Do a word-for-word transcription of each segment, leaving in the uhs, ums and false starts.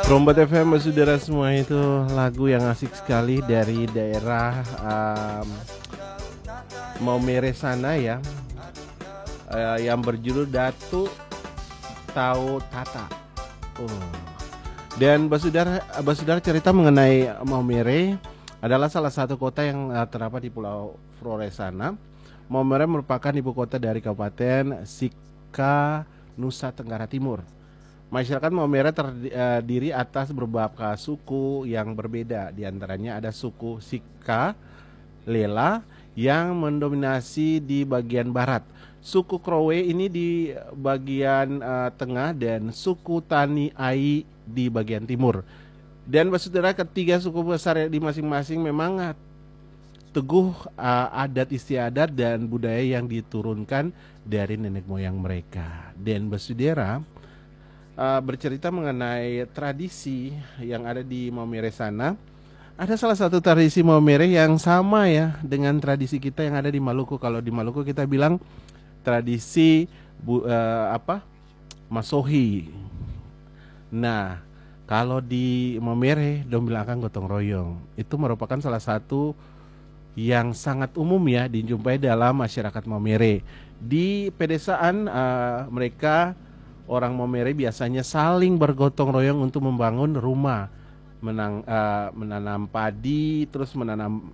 Rombat F M, saudara semua, itu lagu yang asik sekali dari daerah um, Maumere sana ya, uh, yang berjudul Datu Tau Tata. Oh. Dan basudara, basudara cerita mengenai Maumere adalah salah satu kota yang uh, terdapat di Pulau Flores sana. Maumere merupakan ibu kota dari Kabupaten Sika, Nusa Tenggara Timur. Masyarakat Maumere terdiri atas beberapa suku yang berbeda. Di antaranya ada suku Sika Lela yang mendominasi di bagian barat, suku Krowe ini di bagian uh, tengah, dan suku Tani Ai di bagian timur. Dan saudara, ketiga suku besar di masing-masing memang teguh uh, adat istiadat dan budaya yang diturunkan dari nenek moyang mereka. Dan saudara, Uh, bercerita mengenai tradisi yang ada di Maumere sana. Ada salah satu tradisi Maumere yang sama ya dengan tradisi kita yang ada di Maluku. Kalau di Maluku kita bilang tradisi bu, uh, apa Masohi. Nah, kalau di Maumere dong bilang akan gotong royong. Itu merupakan salah satu yang sangat umum ya dijumpai dalam masyarakat Maumere. Di pedesaan uh, mereka orang Maumere biasanya saling bergotong royong untuk membangun rumah, menang, uh, menanam padi, terus menanam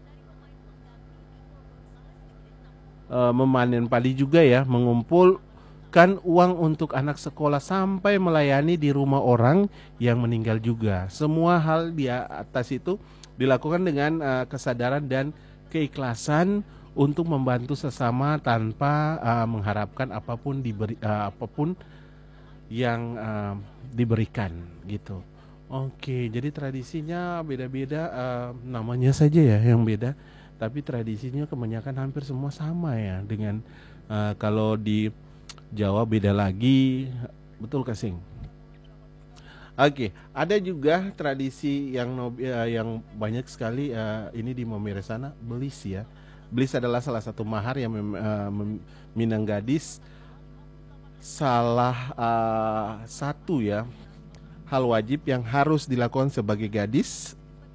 uh, memanen padi juga ya, mengumpulkan uang untuk anak sekolah sampai melayani di rumah orang yang meninggal juga. Semua hal di atas itu dilakukan dengan uh, kesadaran dan keikhlasan untuk membantu sesama tanpa uh, mengharapkan apapun diberi uh, apapun yang uh, diberikan gitu. Oke, jadi tradisinya beda-beda, uh, namanya saja ya yang beda, tapi tradisinya kebanyakan hampir semua sama ya. Dengan uh, kalau di Jawa beda lagi, betul Kasing? Oke, ada juga tradisi yang uh, yang banyak sekali uh, ini di Maumere sana, belis ya. Belis adalah salah satu mahar yang mem, uh, meminang gadis. Salah uh, satu ya hal wajib yang harus dilakukan sebagai gadis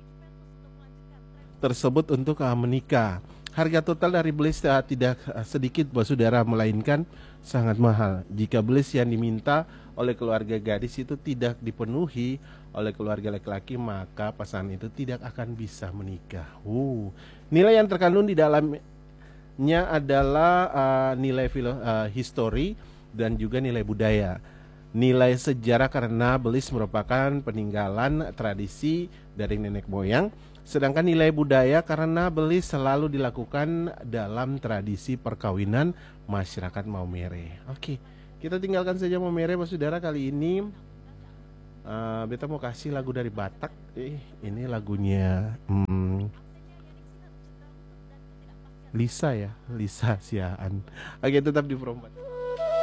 tersebut untuk uh, menikah. Harga total dari belis uh, tidak uh, sedikit saudara, melainkan sangat mahal. Jika belis yang diminta oleh keluarga gadis itu tidak dipenuhi oleh keluarga laki-laki, maka pasangan itu tidak akan bisa menikah. Uh, nilai yang terkandung di dalamnya adalah uh, nilai filo, uh, histori dan juga nilai budaya. Nilai sejarah karena belis merupakan peninggalan tradisi dari nenek moyang, sedangkan nilai budaya karena belis selalu dilakukan dalam tradisi perkawinan masyarakat Maumere. Oke, kita tinggalkan saja Maumere saudara kali ini. Uh, beta mau kasih lagu dari Batak. Eh, ini lagunya hmm, Lisa ya, Lisa Siaan. Oke, tetap di Perompak.